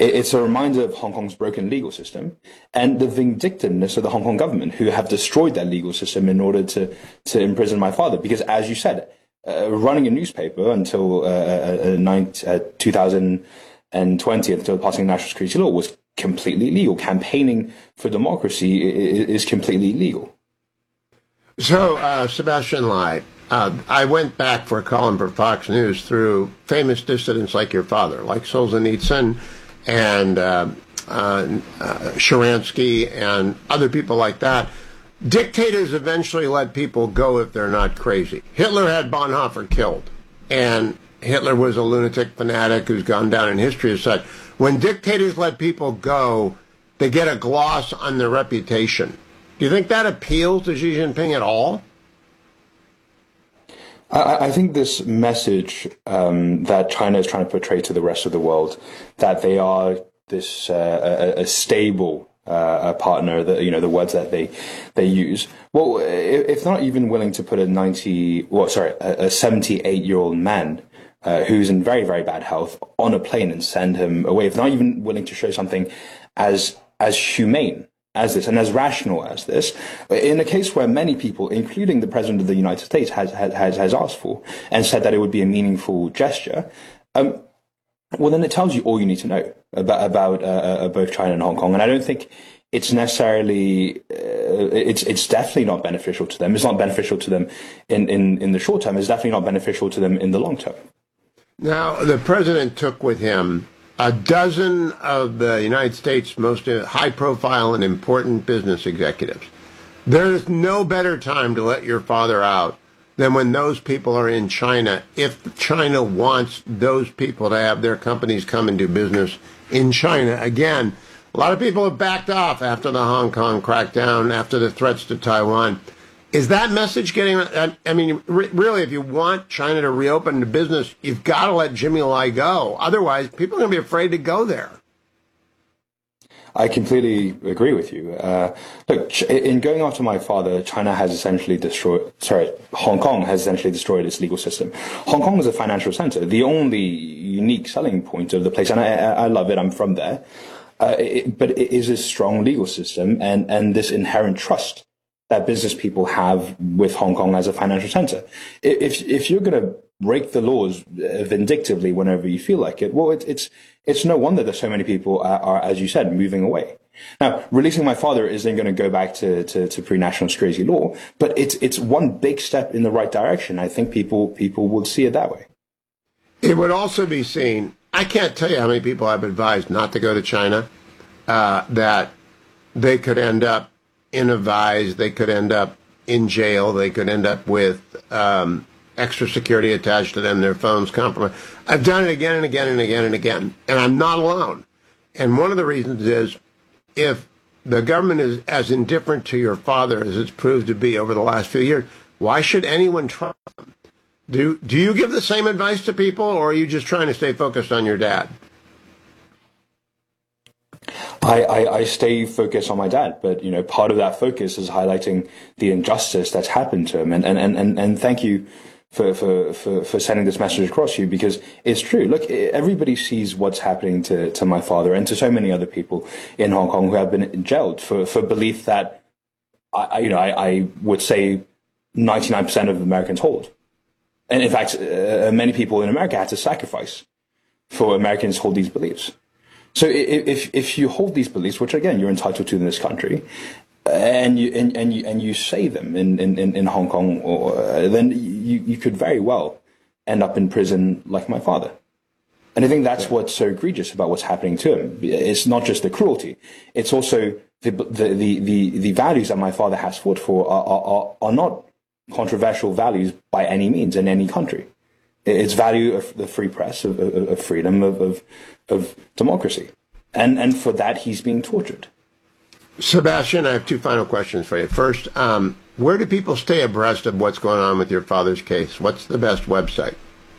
It's a reminder of Hong Kong's broken legal system and the vindictiveness of the Hong Kong government, who have destroyed that legal system in order to imprison my father. Because, as you said, running a newspaper until 2020, until passing the national security law, was completely illegal. Campaigning for democracy is completely illegal. So, Sebastian Lai, I went back for a column for Fox News through famous dissidents like your father, like Solzhenitsyn and Sharansky and other people like that. Dictators eventually let people go if they're not crazy. Hitler had Bonhoeffer killed, and Hitler was a lunatic fanatic who's gone down in history as such. When dictators let people go, they get a gloss on their reputation. Do you think that appeals to Xi Jinping at all? I think this message that China is trying to portray to the rest of the world, that they are this a stable partner, that, you know, the words that they use. Well, if they're not even willing to put a 78-year-old man who's in very, very bad health on a plane and send him away, if they're not even willing to show something as humane as this and as rational as this, in a case where many people, including the President of the United States, has asked for and said that it would be a meaningful gesture, well, then it tells you all you need to know about both China and Hong Kong. And I don't think it's necessarily, it's definitely not beneficial to them. It's not beneficial to them in the short term. It's definitely not beneficial to them in the long term. Now, the president took with him a dozen of the United States' most high-profile and important business executives. There is no better time to let your father out than when those people are in China, if China wants those people to have their companies come and do business in China. Again, a lot of people have backed off after the Hong Kong crackdown, after the threats to Taiwan. Is that message getting, I mean, really, if you want China to reopen the business, you've got to let Jimmy Lai go. Otherwise, people are going to be afraid to go there. I completely agree with you. Look, in going after my father, Hong Kong has essentially destroyed its legal system. Hong Kong is a financial center, the only unique selling point of the place, and I love it, I'm from there. But it is a strong legal system and this inherent trust that business people have with Hong Kong as a financial center. If you're going to break the laws vindictively whenever you feel like it, well, it's no wonder that so many people are, as you said, moving away. Now, releasing my father isn't going to go back to pre-national security law, but it's one big step in the right direction. I think people will see it that way. It would also be seen, I can't tell you how many people I've advised not to go to China, that they could end up in a vise, they could end up in jail, they could end up with extra security attached to them, their phones compromised. I've done it again and again and again and again, and I'm not alone. And one of the reasons is, if the government is as indifferent to your father as it's proved to be over the last few years, why should anyone trust them? Do you give the same advice to people, or are you just trying to stay focused on your dad? I stay focused on my dad, but, you know, part of that focus is highlighting the injustice that's happened to him. And thank you for sending this message across to you, because it's true. Look, everybody sees what's happening to my father and to so many other people in Hong Kong who have been jailed for belief that I would say 99% of Americans hold. And in fact, many people in America had to sacrifice for Americans hold these beliefs. So if you hold these beliefs, which again you're entitled to in this country, and you say them in Hong Kong, then you could very well end up in prison like my father. And I think that's what's so egregious about what's happening to him. It's not just the cruelty; it's also the values that my father has fought for are not controversial values by any means in any country. It's value of the free press, of freedom, of democracy. And for that, he's being tortured. Sebastian, I have two final questions for you. First, where do people stay abreast of what's going on with your father's case? What's the best website?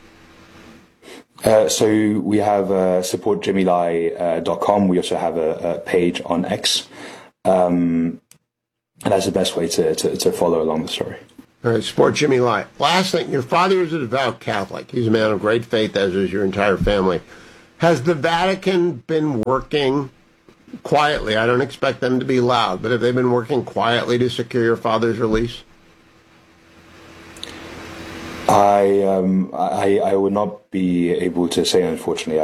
So we have supportjimmylai.com. We also have a page on X. And that's the best way to follow along the story. All right, support Jimmy Lai. Last thing, your father is a devout Catholic. He's a man of great faith, as is your entire family. Has the Vatican been working quietly? I don't expect them to be loud, but have they been working quietly to secure your father's release? I would not be able to say, unfortunately.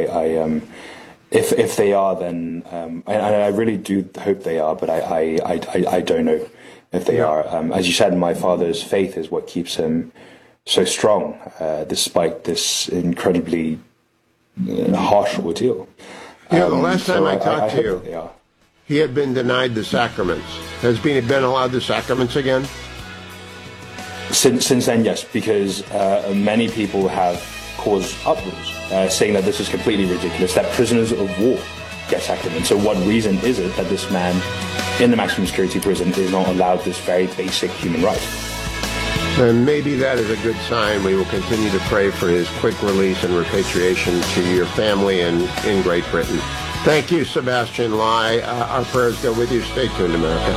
If they are, then and I really do hope they are, but I don't know if they are. As you said, my father's faith is what keeps him so strong, despite this incredibly harsh ordeal. The last time I talked to you, he had been denied the sacraments. Has he been allowed the sacraments again? Since then, yes, because many people have caused uproars, saying that this is completely ridiculous, that prisoners of war get sacraments. So what reason is it that this man in the maximum security prison is not allowed this very basic human right? And maybe that is a good sign. We will continue to pray for his quick release and repatriation to your family and in Great Britain. Thank you, Sebastian Lai. Our prayers go with you. Stay tuned, America.